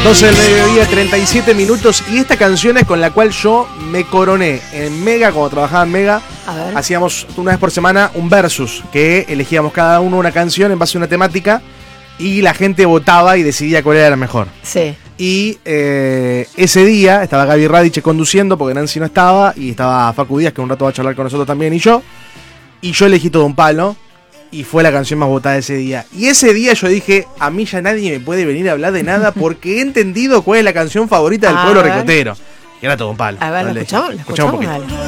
12 del mediodía, 37 minutos. Y esta canción es con la cual yo me coroné en Mega, cuando trabajaba en Mega. A ver. Hacíamos una vez por semana un versus, que elegíamos cada uno una canción en base a una temática y la gente votaba y decidía cuál era la mejor. Sí. Y ese día estaba Gaby Radiche conduciendo porque Nancy no estaba, y estaba Facu Díaz, que un rato va a charlar con nosotros también, y yo elegí Todo un Palo. Y fue la canción más votada ese día. Y ese día yo dije, a mí ya nadie me puede venir a hablar de nada porque he entendido cuál es la canción favorita del pueblo ricotero. Y era Todo un Palo. A ver, ¿la escuchamos? ¿La escuchamos? un poquito. Dale.